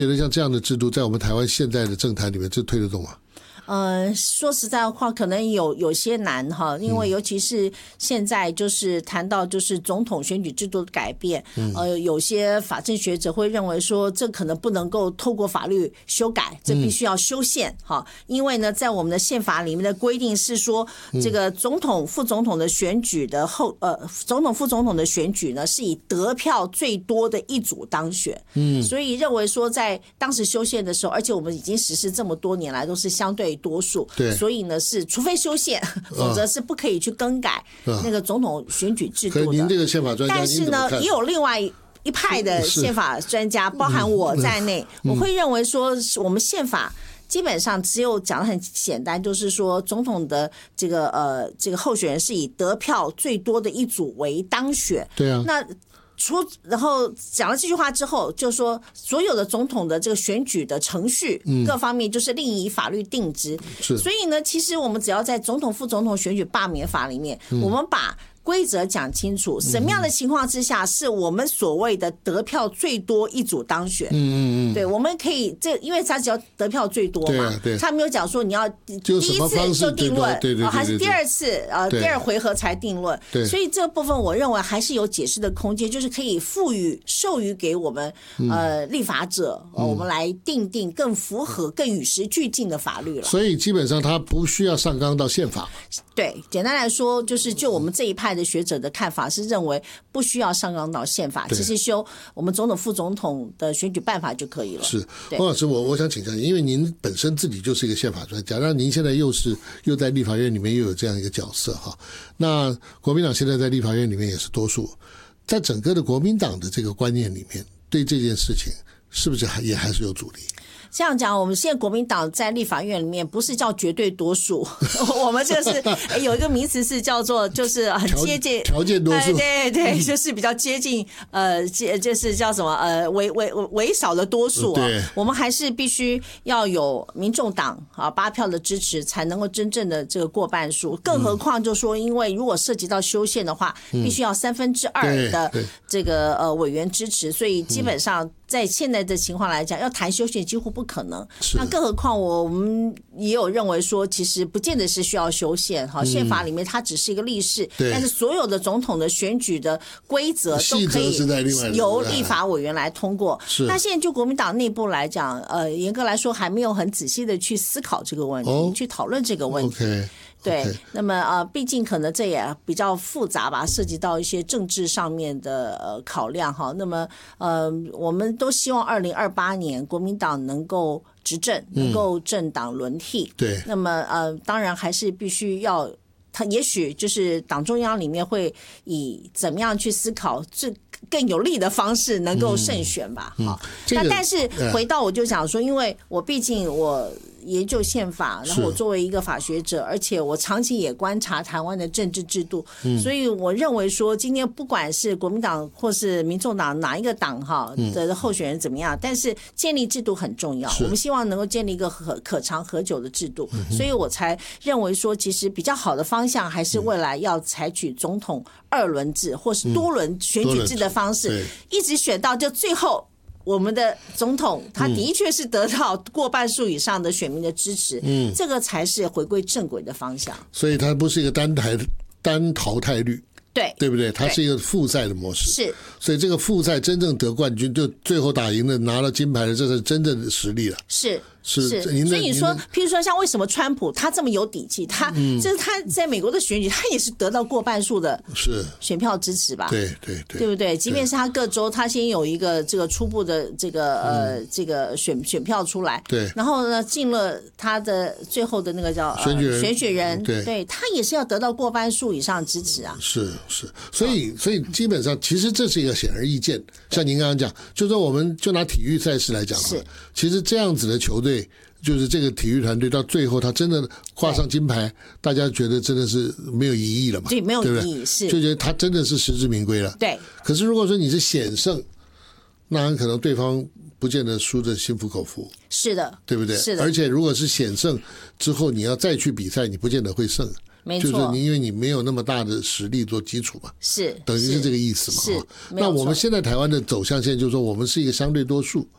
觉得像这样的制度在我们台湾现在的政坛里面这推得动吗？ 说实在话，可能有些难哈，因为尤其是现在就是谈到就是总统选举制度的改变，有些法政学者会认为说，这可能不能够透过法律修改，这必须要修宪哈，因为呢，在我们的宪法里面的规定是说，这个总统、副总统的选举的总统、副总统的选举呢，是以得票最多的一组当选，所以认为说，在当时修宪的时候，而且我们已经实施这么多年来都是相对多数，所以呢是除非修宪，否则是不可以去更改那个总统选举制度的。 可您这个宪法专家， 但是呢，也有另外一派的宪法专家，包含我在内，我会认为说，我们宪法基本上只有讲得很简单，就是说总统的这个候选人是以得票最多的一组为当选。 对啊， 那然后讲了这句话之后，就说所有的总统的这个选举的程序各方面就是另以法律定之。所以呢，其实我们只要在总统、副总统选举罢免法里面，我们把规则讲清楚，什么样的情况之下是我们所谓的得票最多一组当选。对，我们可以因为他只要得票最多嘛，他没有讲说你要第一次就定论，还是第二次第二回合才定论。所以这部分我认为还是有解释的空间，就是可以授予给我们立法者，我们来定更符合、更与时俱进的法律了。 所以基本上他不需要上纲到宪法。 对，简单来说，就我们这一派的学者的看法是认为不需要上纲到宪法，只是修我们总统、副总统的选举办法就可以了。 是，汪老师，我想请教你，因为您本身自己就是一个宪法专家，那您现在又在立法院里面又有这样一个角色哈。那国民党现在在立法院里面也是多数，在整个的国民党的这个观念里面，对这件事情是不是也还是有阻力？ 这样讲，我们现在国民党在立法院里面不是叫绝对多数，我们这是有一个名词是叫做就是很接近条件多数， 对，就是比较接近就是叫什么微少的多数啊。我们还是必须要有民众党8票的支持，才能够真正的这个过半数。更何况就说，因为如果涉及到修宪的话，必须要2/3的这个委员支持，所以基本上在现在的情况来讲，要谈修宪几乎不可能。那更何况我们也有认为说，其实不见得是需要修宪哈，宪法里面它只是一个例示，但是所有的总统的选举的规则都可以由立法委员来通过。那现在就国民党内部来讲，严格来说还没有很仔细的去思考这个问题，去讨论这个问题。对，那么毕竟可能这也比较复杂吧，涉及到一些政治上面的考量哈。那么我们都希望2028年国民党能够执政，能够政党轮替。对，那么当然还是必须要。他也许就是党中央里面会以怎么样去思考这更有利的方式能够胜选吧。那但是回到我就想说，因为毕竟我研究宪法，然后我作为一个法学者，而且我长期也观察台湾的政治制度，所以我认为说，今天不管是国民党或是民众党哪一个党的候选人怎么样，但是建立制度很重要，我们希望能够建立一个可长可久的制度，所以我才认为说，其实比较好的方向还是未来要采取总统2轮制或是多轮选举制的方式，一直选到就最后。我们的总统他的确是得到过半数以上的选民的支持，这个才是回归正轨的方向。 所以它不是一个单淘汰率，对不对？它是一个复赛的模式，是。所以这个复赛真正得冠军，就最后打赢了拿了金牌的，这是真正的实力了。是。所以你说，譬如说像为什么川普他这么有底气，就是他在美国的选举，他也是得到过半数的选票支持吧？对不对？即便是他各州，他先有一个这个初步的这个选票出来，然后呢进了他的最后的那个叫选举人，对他也是要得到过半数以上支持啊。是，所以基本上其实这是一个显而易见。像您刚刚讲，就说我们就拿体育赛事来讲，其实这样子的球队。就是这个体育团队到最后他真的挂上金牌，大家觉得真的是没有疑义了嘛？对，没有疑义，是就觉得他真的是实至名归了。对。可是如果说你是险胜，那很可能对方不见得输得心服口服。是的，对不对？是的。而且如果是险胜之后，你要再去比赛，你不见得会胜。没错，就是因为你没有那么大的实力做基础嘛，是等于是这个意思嘛。是。那我们现在台湾的走向线就是说，我们是一个相对多数。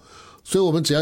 所以我们只要